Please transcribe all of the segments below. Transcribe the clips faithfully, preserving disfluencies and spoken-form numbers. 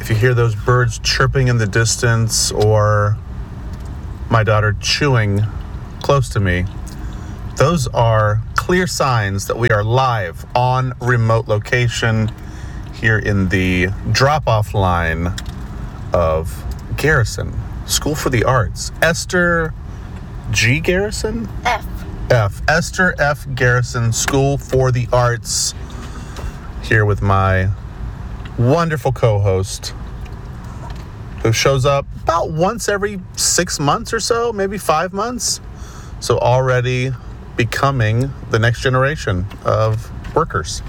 if you hear those birds chirping in the distance or my daughter chewing close to me, those are clear signs that we are live on remote location here in the drop-off line of Garrison School for the Arts. Esther G. Garrison? F. F. Esther F. Garrison School for the Arts. Here with my wonderful co-host who shows up about once every six months or so, maybe five months. So already becoming the next generation of workers.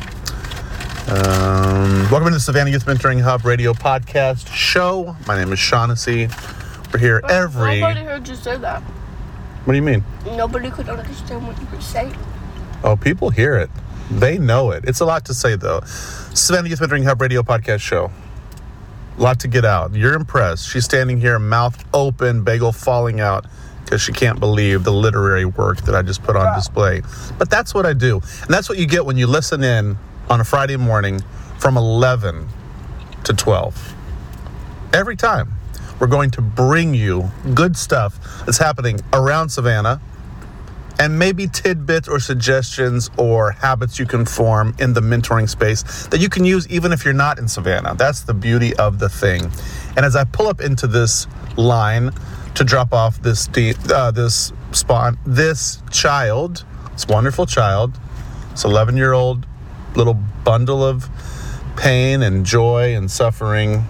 Um, welcome to the Savannah Youth Mentoring Hub radio podcast show. My name is Shaughnessy. We're here every... Nobody heard you say that. What do you mean? Nobody could understand what you were saying. Oh, people hear it. They know it. It's a lot to say, though. Savannah Youth Mentoring Hub radio podcast show. A lot to get out. You're impressed. She's standing here, mouth open, bagel falling out, because she can't believe the literary work that I just put on display. But that's what I do. And that's what you get when you listen in on a Friday morning from eleven to twelve. Every time, we're going to bring you good stuff that's happening around Savannah, and maybe tidbits or suggestions or habits you can form in the mentoring space that you can use even if you're not in Savannah. That's the beauty of the thing. And as I pull up into this line to drop off this de- uh, this spawn, this child, this wonderful child, this eleven-year-old little bundle of pain and joy and suffering,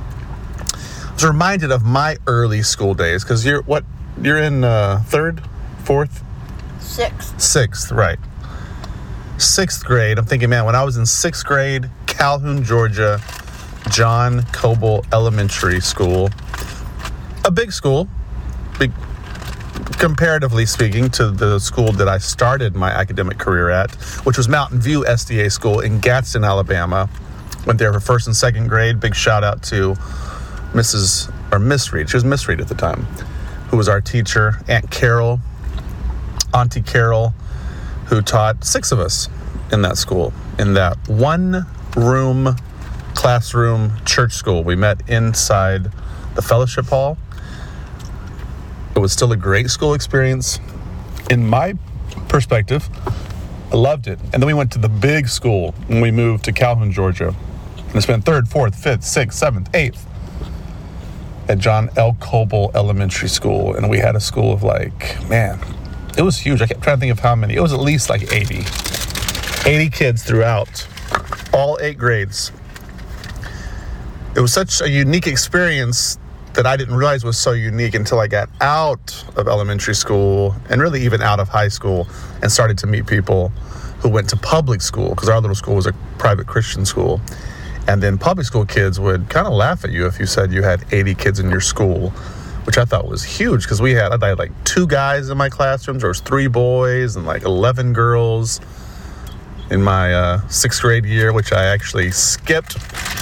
I was reminded of my early school days, because you're what you're in uh, third, fourth, Sixth. Sixth, right. Sixth grade. I'm thinking, man, when I was in sixth grade, Calhoun, Georgia, John Coble Elementary School, a big school, big, comparatively speaking, to the school that I started my academic career at, which was Mountain View S D A School in Gadsden, Alabama. Went there for first and second grade. Big shout out to Missus or Miss Reed. She was Miss Reed at the time, who was our teacher. Aunt Carol, Auntie Carol, who taught six of us in that school, in that one room, classroom, church school. We met inside the fellowship hall. It was still a great school experience. In my perspective, I loved it. And then we went to the big school when we moved to Calhoun, Georgia. And I spent third, fourth, fifth, sixth, seventh, eighth at John L. Coble Elementary School. And we had a school of like, man, it was huge. I kept trying to think of how many. It was at least like eighty. eighty kids throughout all eight grades. It was such a unique experience that I didn't realize was so unique until I got out of elementary school and really even out of high school and started to meet people who went to public school, because our little school was a private Christian school. And then public school kids would kind of laugh at you if you said you had eighty kids in your school, which I thought was huge, because we had, I had like two guys in my classrooms. There was three boys and like eleven girls in my uh, sixth grade year, which I actually skipped.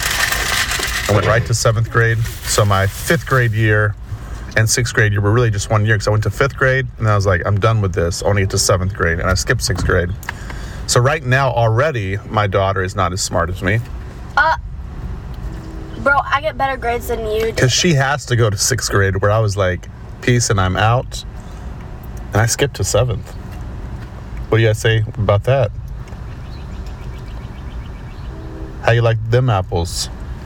I went right to seventh grade. So my fifth grade year and sixth grade year were really just one year, because I went to fifth grade and I was like, I'm done with this. I want to get to seventh grade, and I skipped sixth grade. So right now already, my daughter is not as smart as me. Uh, bro, I get better grades than you do. Because she has to go to sixth grade, where I was like, peace and I'm out. And I skipped to seventh. What do you guys say about that? How you like them apples?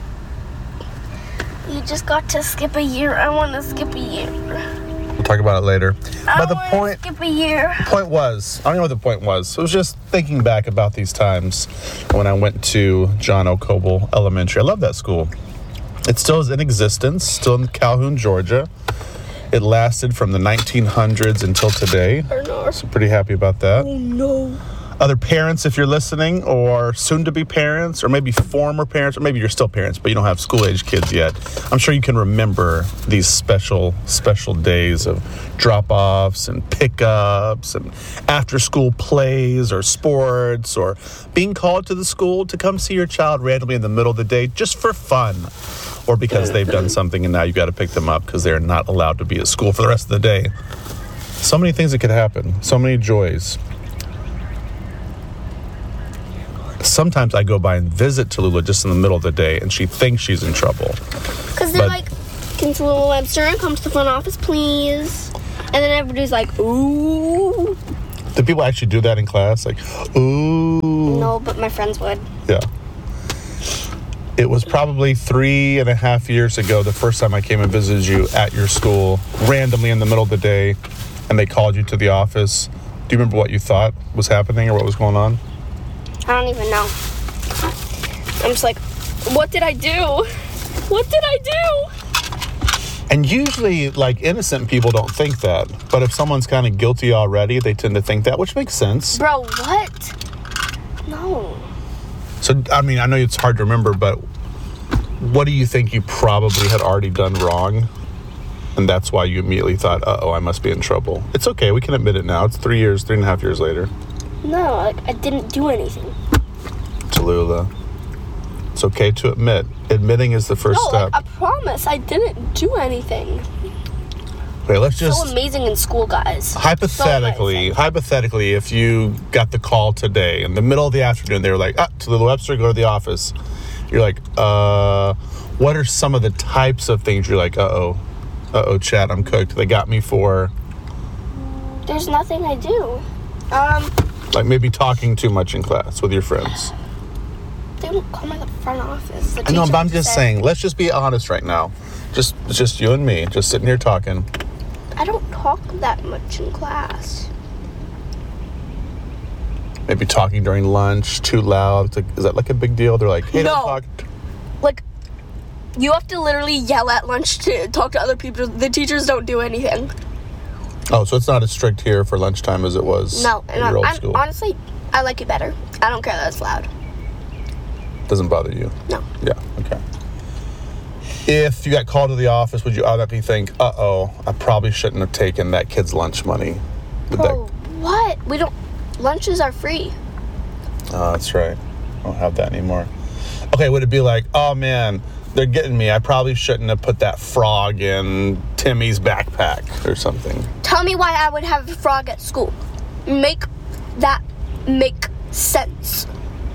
You just got to skip a year. I want to skip a year. We'll talk about it later. I But the want point, to skip a year. point was, I don't know what the point was. It was just thinking back about these times when I went to John O. Coble Elementary. I love that school. It still is in existence, still in Calhoun, Georgia. It lasted from the nineteen hundreds until today. So pretty happy about that. Oh, no. Other parents, if you're listening, or soon-to-be parents, or maybe former parents, or maybe you're still parents, but you don't have school-age kids yet. I'm sure you can remember these special, special days of drop-offs and pickups and after-school plays or sports, or being called to the school to come see your child randomly in the middle of the day just for fun, or because they've done something and now you got to pick them up because they're not allowed to be at school for the rest of the day. So many things that could happen. So many joys. sometimes I go by and visit Tallulah just in the middle of the day, and she thinks she's in trouble. Because they're But- like, can Tallulah Webster come to the front office, please? And then everybody's like, ooh. Do people actually do that in class? Like, ooh. No, but my friends would. Yeah. It was probably three and a half years ago, the first time I came and visited you at your school, randomly in the middle of the day, and they called you to the office. Do you remember what you thought was happening or what was going on? I don't even know. I'm just like, what did I do? What did I do? And usually, like, innocent people don't think that. But if someone's kind of guilty already, they tend to think that, which makes sense. Bro, what? No. So, I mean, I know it's hard to remember, but what do you think you probably had already done wrong? And that's why you immediately thought, uh-oh, I must be in trouble. It's okay. We can admit it now. It's three years, three and a half years later. No, like, I didn't do anything. Tallulah, it's okay to admit. Admitting is the first no, step. like, I promise I didn't do anything. Okay, let's just... So amazing in school, guys. Hypothetically, So hypothetically, if you got the call today in the middle of the afternoon, they were like, ah, Tallulah Webster, go to the office. You're like, uh, what are some of the types of things you're like, uh-oh, uh-oh, chat, I'm cooked. They got me for... There's nothing I do. Um, Like maybe talking too much in class with your friends. they don't call me the front office. The I know, teacher but I'm just said- saying, let's just be honest right now. Just, it's just you and me, just sitting here talking. I don't talk that much in class. Maybe talking during lunch, too loud. It's like, is that like a big deal? They're like, hey, No. don't talk. Like, you have to literally yell at lunch to talk to other people. The teachers don't do anything. Oh, so it's not as strict here for lunchtime as it was No, in and your I'm, old I'm school. honestly, I like it better. I don't care that it's loud. Doesn't bother you? No. Yeah, okay. If you got called to the office, would you automatically think, uh-oh, I probably shouldn't have taken that kid's lunch money? Would Bro, what? We don't. Lunches are free. that... Oh, that's right. I don't have that anymore. Okay, would it be like, oh, man, they're getting me. I probably shouldn't have put that frog in Timmy's backpack or something. Tell me why I would have a frog at school. Make that make sense.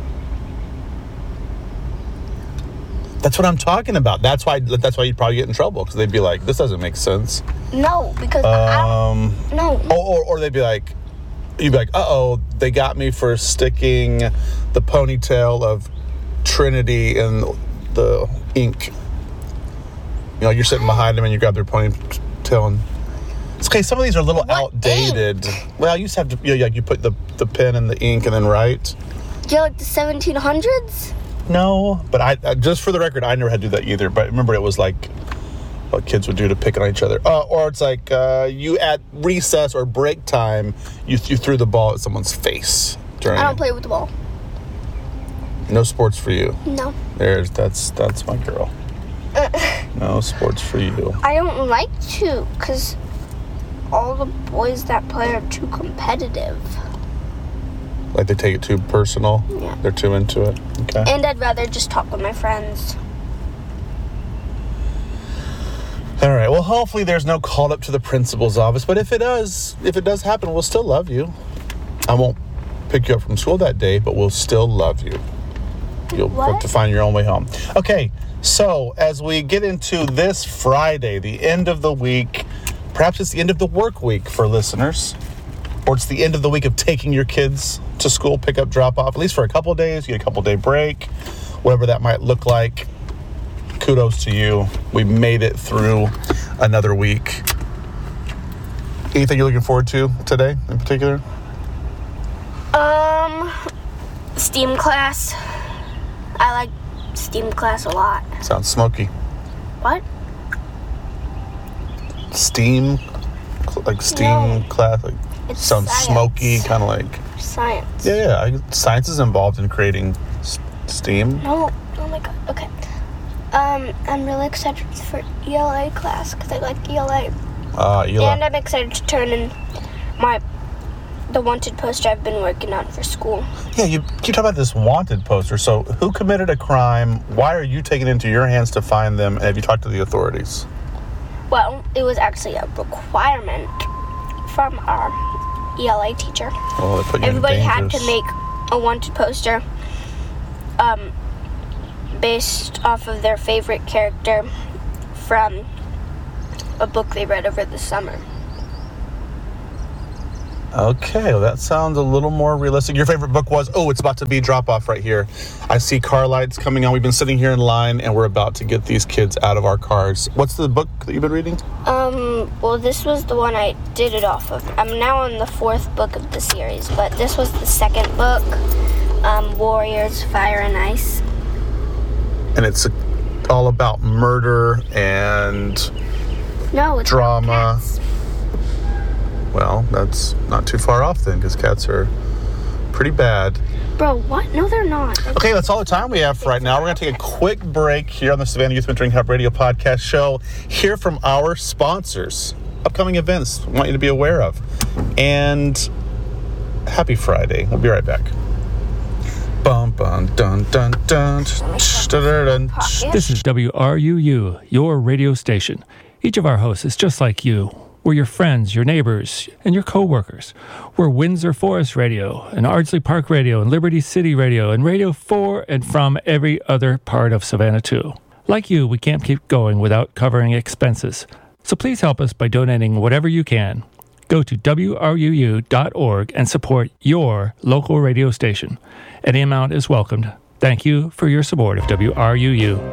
That's what I'm talking about. That's why That's why you'd probably get in trouble, because they'd be like, this doesn't make sense. No, because I Um, don't. No. or, or, or they'd be like, you'd be like, uh-oh, they got me for sticking the ponytail of Trinity in the ink. You know, you're sitting behind them and you grab their ponytail and... It's okay, some of these are a little What outdated. Well, you used to have to, you know, like you put the, the pen in the ink and then write. You're like the seventeen hundreds? No, but I, I just for the record, I never had to do that either. But remember, it was like what kids would do to pick on each other. Uh, or it's like uh, you at recess or break time, you you threw the ball at someone's face. During I don't play with the ball. No sports for you. No. There's that's that's my girl. No sports for you. I don't like to, because all the boys that play are too competitive. Like they take it too personal. Yeah. They're too into it. Okay. And I'd rather just talk with my friends. All right. Well, hopefully there's no call up to the principal's office. But if it does, if it does happen, we'll still love you. I won't pick you up from school that day, but we'll still love you. You'll What? have to find your own way home. Okay. So as we get into this Friday, the end of the week, perhaps it's the end of the work week for listeners, or it's the end of the week of taking your kids to school, pick up, drop off, at least for a couple of days. You get a couple day break, whatever that might look like. Kudos to you. We made it through another week. Anything you're looking forward to today in particular? Um, STEAM class. I like STEAM class a lot. Sounds smoky. What? Steam, like STEAM No. class, like It's sounds science. smoky, kind of like. Science. Yeah, yeah. I, science is involved in creating s- STEAM. No. Oh my god. Okay. Um, I'm really excited for E L A class because I like E L A. Uh, Eli. And I'm excited to turn in my the wanted poster I've been working on for school. Yeah, you you talk about this wanted poster. So, who committed a crime? Why are you taking it into your hands to find them? And have you talked to the authorities? Well, it was actually a requirement from our E L A teacher. Oh, they put you Everybody in had to dangerous- make a wanted poster um, based off of their favorite character from a book they read over the summer. Okay, well, that sounds a little more realistic. Your favorite book was, oh, it's about to be drop-off right here. I see car lights coming on. We've been sitting here in line, and we're about to get these kids out of our cars. What's the book that you've been reading? Um, well, this was the one I did it off of. I'm now on the fourth book of the series, but this was the second book, um, Warriors, Fire and Ice. And it's all about murder and no, it's drama. Cats. Well, that's not too far off then, because cats are pretty bad. Bro, what? No, they're not. They're okay, that's all the time we have for right now. We're going to take a quick break here on the Savannah Youth Mentoring Hub Radio Podcast Show. Hear from our sponsors. Upcoming events we want you to be aware of. And happy Friday. We'll be right back. Bum, bum, dun, dun, dun, dun. This is W R U U, your radio station. Each of our hosts is just like you. We're your friends, your neighbors, and your co-workers. We're Windsor Forest Radio, and Ardsley Park Radio, and Liberty City Radio, and radio for and from every other part of Savannah, too. Like you, we can't keep going without covering expenses. So please help us by donating whatever you can. Go to W R U U dot org and support your local radio station. Any amount is welcomed. Thank you for your support of W R U U.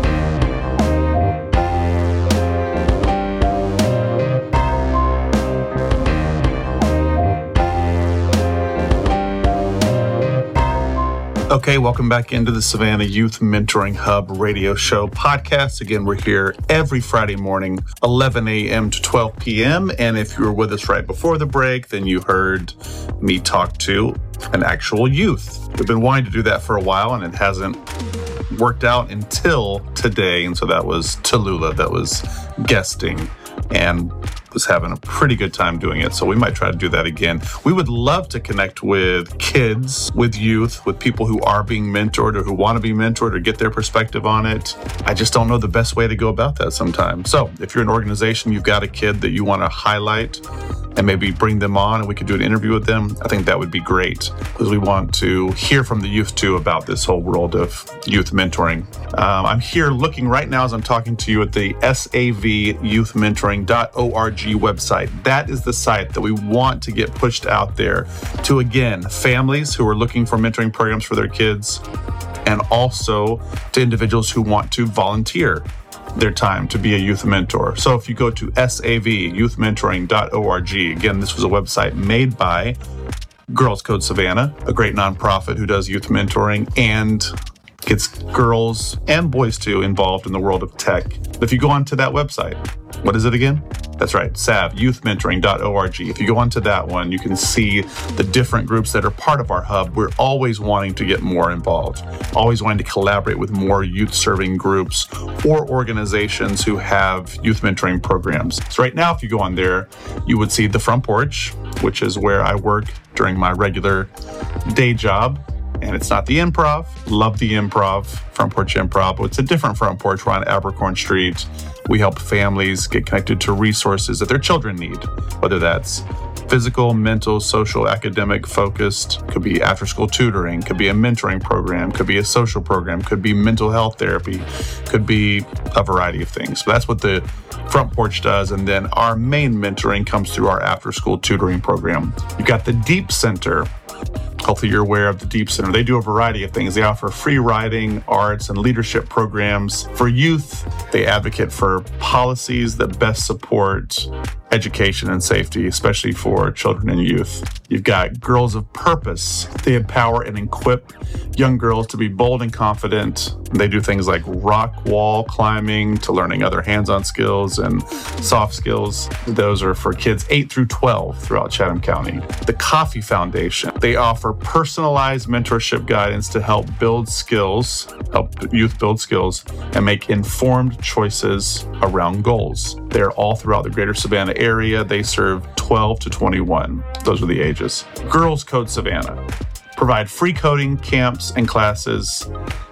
Okay, welcome back into the Savannah Youth Mentoring Hub radio show podcast. Again, we're here every Friday morning, eleven a.m. to twelve p.m. And if you were with us right before the break, then you heard me talk to an actual youth. We've been wanting to do that for a while, and it hasn't worked out until today. And so that was Tallulah that was guesting and was having a pretty good time doing it. So we might try to do that again. We would love to connect with kids, with youth, with people who are being mentored or who want to be mentored or get their perspective on it. I just don't know the best way to go about that sometimes. So if you're an organization, you've got a kid that you want to highlight and maybe bring them on and we could do an interview with them, I think that would be great because we want to hear from the youth too about this whole world of youth mentoring. Um, I'm here looking right now as I'm talking to you at the S A V youth mentoring dot org website. That is the site that we want to get pushed out there to, again, families who are looking for mentoring programs for their kids and also to individuals who want to volunteer their time to be a youth mentor. So if you go to S A V youth mentoring dot org, again, this was a website made by Girls Code Savannah, a great nonprofit who does youth mentoring and gets girls and boys too involved in the world of tech. But if you go onto that website, what is it again? That's right, S A V youth mentoring dot org. If you go onto that one, you can see the different groups that are part of our hub. We're always wanting to get more involved, always wanting to collaborate with more youth-serving groups or organizations who have youth mentoring programs. So right now, if you go on there, you would see the Front Porch, which is where I work during my regular day job. And it's not the Improv. Love the Improv, Front Porch Improv, but it's a different Front Porch. We're on Abercorn Street. We help families get connected to resources that their children need, whether that's physical, mental, social, academic focused, could be after school tutoring, could be a mentoring program, could be a social program, could be mental health therapy, could be a variety of things. So that's what the Front Porch does. And then our main mentoring comes through our after school tutoring program. You've got the Deep Center. Hopefully you're aware of the Deep Center. They do a variety of things. They offer free writing, arts, and leadership programs. For youth, they advocate for policies that best support education and safety, especially for children and youth. You've got Girls of Purpose. They empower and equip young girls to be bold and confident. They do things like rock wall climbing to learning other hands-on skills and soft skills. Those are for kids eight through twelve throughout Chatham County. The Coffee Foundation. They offer personalized mentorship guidance to help build skills, help youth build skills, and make informed choices around goals. They're all throughout the greater Savannah area. They serve twelve to twenty-one. Those are the ages. Girls Code Savannah provide free coding camps and classes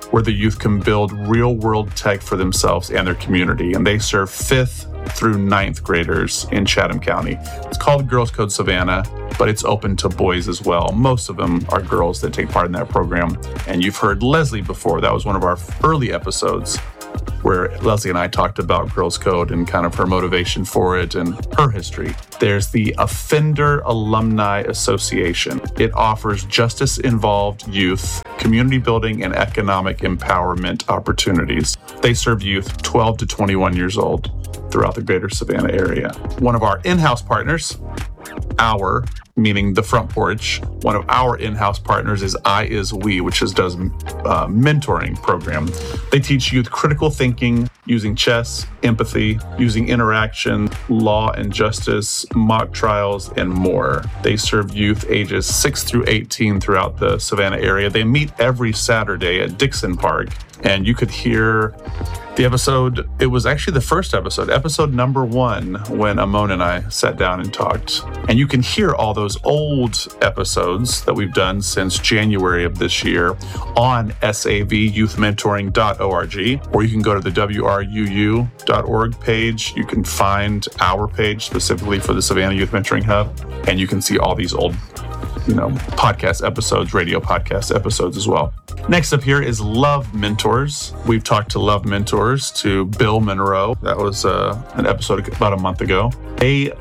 where the youth can build real-world tech for themselves and their community. And they serve fifth through ninth graders in Chatham County. It's called Girls Code Savannah, but it's open to boys as well. Most of them are girls that take part in that program. And you've heard Leslie before. That was one of our early episodes where Leslie and I talked about Girls Code and kind of her motivation for it and her history. There's the Offender Alumni Association. It offers justice-involved youth, community building, and economic empowerment opportunities. They serve youth twelve to twenty-one years old throughout the greater Savannah area. One of our in-house partners, our, meaning the Front Porch, one of our in-house partners is I Is We, which is does uh, mentoring program. They teach youth critical thinking using chess, empathy, using interaction, law and justice, mock trials, and more. They serve youth ages six through eighteen throughout the Savannah area. They meet every Saturday at Dixon Park, and you could hear the episode. It was actually the first episode, episode number one, when Amon and I sat down and talked. And you can hear all those old episodes that we've done since January of this year on S A V youth mentoring dot org, or you can go to the W R U U dot org page. You can find our page specifically for the Savannah Youth Mentoring Hub, and you can see all these old, you know, podcast episodes, radio podcast episodes as well. Next up here is Love Mentors. We've talked to Love Mentors, to Bill Monroe. That was uh, an episode about a month ago. They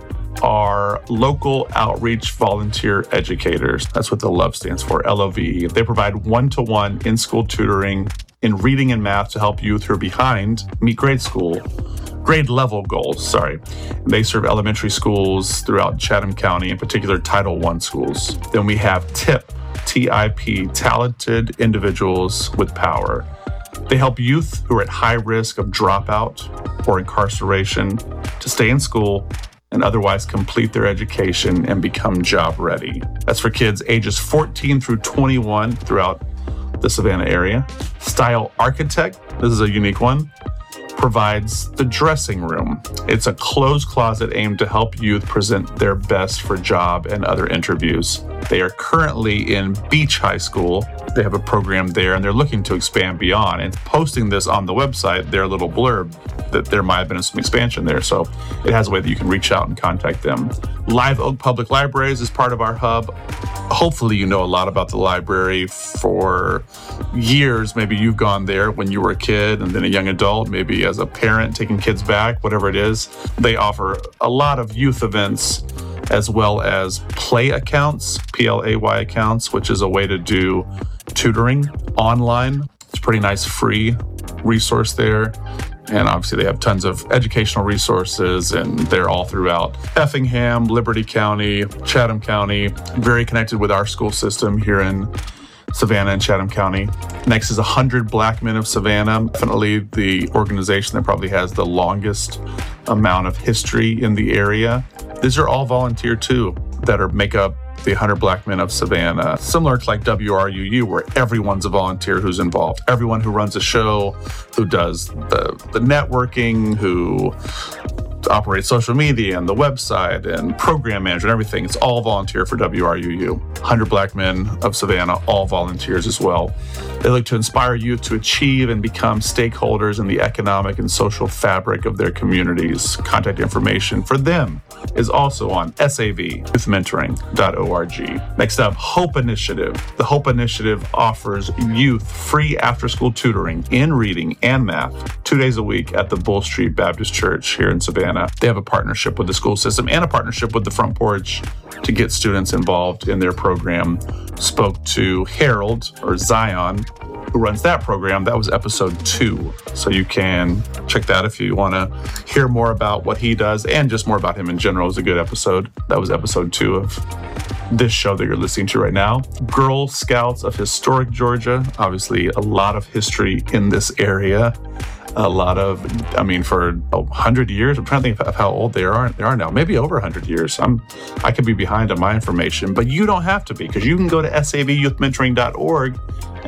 are local outreach volunteer educators. That's what the LOVE stands for, L O V E. They provide one-to-one in-school tutoring in reading and math to help youth who are behind meet grade school, grade level goals, sorry. They serve elementary schools throughout Chatham County, in particular Title one schools. Then we have TIP, T I P, Talented Individuals with Power. They help youth who are at high risk of dropout or incarceration to stay in school and otherwise complete their education and become job ready. That's for kids ages fourteen through twenty-one throughout the Savannah area. Style Architect, this is a unique one, provides the dressing room. It's a closed closet aimed to help youth present their best for job and other interviews. They are currently in Beach High School. They have a program there and they're looking to expand beyond, and posting this on the website, their little blurb, that there might have been some expansion there. So it has a way that you can reach out and contact them. Live Oak Public Libraries is part of our hub. Hopefully you know a lot about the library. For years, maybe you've gone there when you were a kid and then a young adult, maybe as a parent taking kids back, whatever it is. They offer a lot of youth events as well as play accounts, P L A Y accounts, which is a way to do tutoring online. It's a pretty nice free resource there. And obviously they have tons of educational resources, and they're all throughout Effingham, Liberty County, Chatham County, very connected with our school system here in Savannah and Chatham County. Next is one hundred Black Men of Savannah, definitely the organization that probably has the longest amount of history in the area. These are all volunteer too, that are make up the one hundred Black Men of Savannah, similar to like W R U U, where everyone's a volunteer who's involved. Everyone who runs a show, who does the, the networking, who operates social media and the website and program manager and everything, it's all volunteer for W R U U. one hundred Black Men of Savannah, all volunteers as well. They look to inspire youth to achieve and become stakeholders in the economic and social fabric of their communities. Contact information for them is also on S A V youth mentoring dot org. Next up, Hope Initiative. The Hope Initiative offers youth free after-school tutoring in reading and math two days a week at the Bull Street Baptist Church here in Savannah. They have a partnership with the school system and a partnership with the Front Porch to get students involved in their program. Spoke to Harold, or Zion, who runs that program. That was episode two. So you can check that if you want to hear more about what he does and just more about him in general. It was a good episode. That was episode two of this show that you're listening to right now. Girl Scouts of Historic Georgia. Obviously, a lot of history in this area. A lot of, I mean, for one hundred years, I'm trying to think of how old they are. They are now, maybe over one hundred years. I'm, I could be behind on my information, but you don't have to be, because you can go to S A V youth mentoring dot org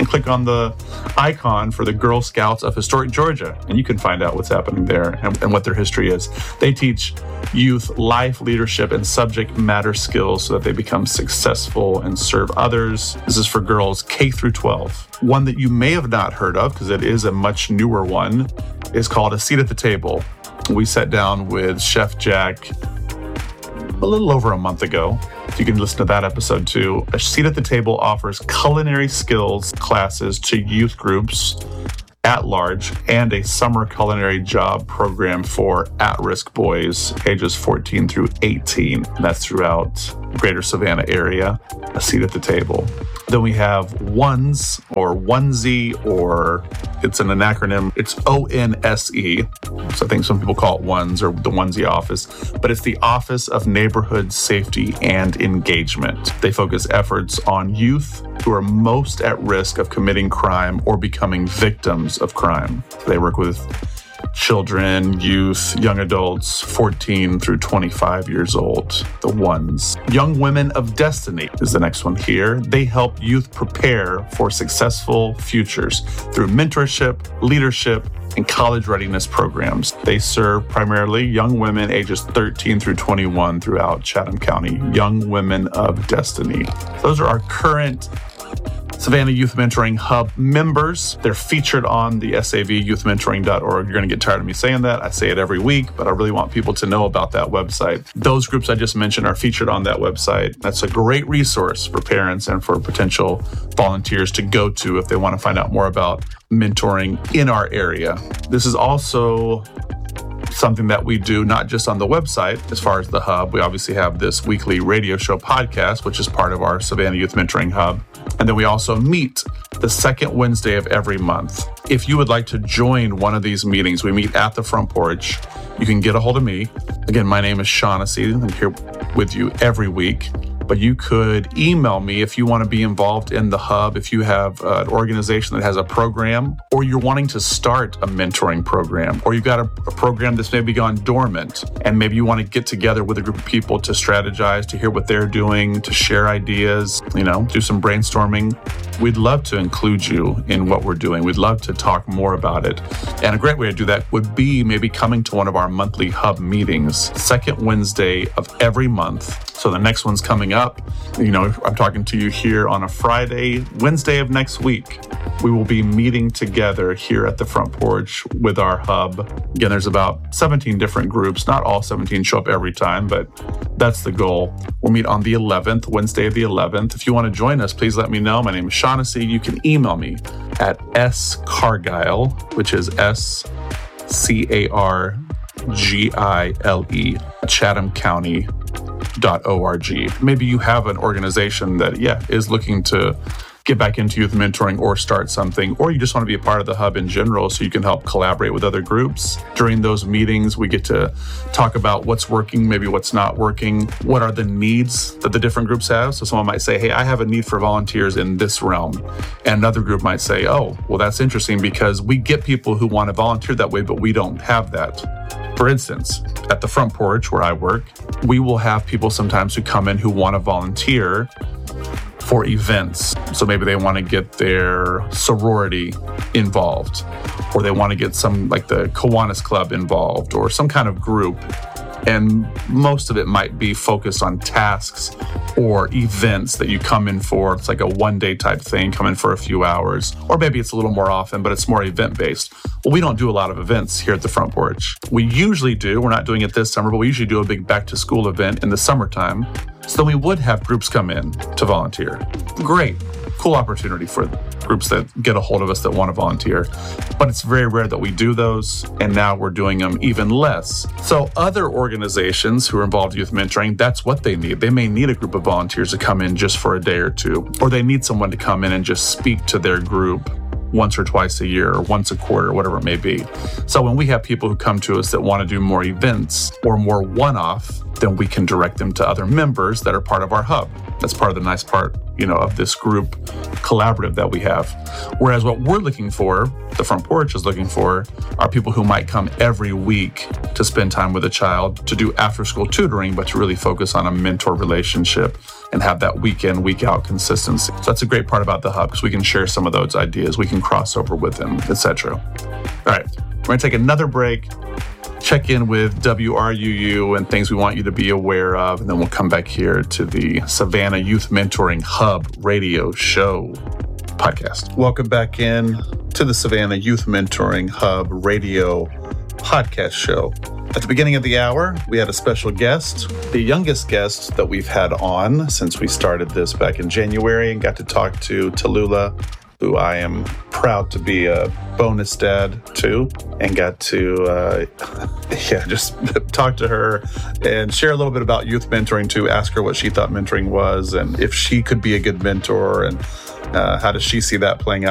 and click on the icon for the Girl Scouts of Historic Georgia, and you can find out what's happening there and, and what their history is. They teach youth life, leadership, and subject matter skills so that they become successful and serve others. This is for girls K through twelve. One that you may have not heard of, because it is a much newer one, is called A Seat at the Table. We sat down with Chef Jack a little over a month ago. You can listen to that episode too. A Seat at the Table offers culinary skills classes to youth groups at large and a summer culinary job program for at-risk boys ages fourteen through eighteen. That's throughout Greater Savannah area. A Seat at the Table. Then we have ONES, or Onesie, or it's an acronym. It's O N S E. So I think some people call it ONES or the Onesie office, but it's the Office of Neighborhood Safety and Engagement. They focus efforts on youth who are most at risk of committing crime or becoming victims of crime. They work with children, youth, young adults, fourteen through twenty-five years old, the ONES. Young Women of Destiny is the next one here. They help youth prepare for successful futures through mentorship, leadership, and college readiness programs. They serve primarily young women ages thirteen through twenty-one throughout Chatham County. Young Women of Destiny. Those are our current Savannah Youth Mentoring Hub members. They're featured on the S A V youth mentoring dot org. You're going to get tired of me saying that. I say it every week, but I really want people to know about that website. Those groups I just mentioned are featured on that website. That's a great resource for parents and for potential volunteers to go to if they want to find out more about mentoring in our area. This is also something that we do not just on the website as far as the hub. We obviously have this weekly radio show podcast, which is part of our Savannah Youth Mentoring Hub. And then we also meet the second Wednesday of every month. If you would like to join one of these meetings, we meet at the front porch. You can get a hold of me. Again, my name is Shaughnessy. I'm here with you every week. But you could email me if you want to be involved in the hub, if you have an organization that has a program, or you're wanting to start a mentoring program, or you've got a, a program that's maybe gone dormant, and maybe you want to get together with a group of people to strategize, to hear what they're doing, to share ideas, you know, do some brainstorming. We'd love to include you in what we're doing. We'd love to talk more about it. And a great way to do that would be maybe coming to one of our monthly hub meetings, second Wednesday of every month. So the next one's coming up. You know, I'm talking to you here on a Friday, Wednesday of next week. We will be meeting together here at the front porch with our hub. Again, there's about seventeen different groups. Not all seventeen show up every time, but that's the goal. We'll meet on the eleventh, Wednesday of the eleventh. If you want to join us, please let me know. My name is Shaughnessy. You can email me at scargile, which is S C A R G I L E, Chatham County. Dot org. Maybe you have an organization that, yeah, is looking to get back into youth mentoring or start something, or you just want to be a part of the hub in general so you can help collaborate with other groups. During those meetings, we get to talk about what's working, maybe what's not working, what are the needs that the different groups have. So someone might say, hey, I have a need for volunteers in this realm. And another group might say, oh, well, that's interesting because we get people who want to volunteer that way, but we don't have that. For instance, at the front porch where I work, we will have people sometimes who come in who want to volunteer for events. So maybe they want to get their sorority involved, or they want to get some, like the Kiwanis Club involved, or some kind of group. And most of it might be focused on tasks or events that you come in for. It's like a one-day type thing, come in for a few hours. Or maybe it's a little more often, but it's more event-based. Well, we don't do a lot of events here at the front porch. We usually do, we're not doing it this summer, but we usually do a big back-to-school event in the summertime. So then we would have groups come in to volunteer. Great. Cool opportunity for groups that get a hold of us that want to volunteer. But it's very rare that we do those, and now we're doing them even less. So other organizations who are involved in youth mentoring, that's what they need. They may need a group of volunteers to come in just for a day or two, or they need someone to come in and just speak to their group once or twice a year, or once a quarter, whatever it may be. So when we have people who come to us that want to do more events or more one-off, then we can direct them to other members that are part of our hub. That's part of the nice part, you know, of this group collaborative that we have. Whereas what we're looking for, the front porch is looking for, are people who might come every week to spend time with a child, to do after-school tutoring, but to really focus on a mentor relationship, and have that week in, week out consistency. So that's a great part about the hub, because we can share some of those ideas. We can cross over with them, et cetera. All right, we're going to take another break, check in with W R U U and things we want you to be aware of, and then we'll come back here to the Savannah Youth Mentoring Hub radio show podcast. Welcome back in to the Savannah Youth Mentoring Hub radio podcast show. At the beginning of the hour, we had a special guest, the youngest guest that we've had on since we started this back in January, and got to talk to Tallulah, who I am proud to be a bonus dad to, and got to uh, yeah, just talk to her and share a little bit about youth mentoring too, ask her what she thought mentoring was and if she could be a good mentor, and uh, how does she see that playing out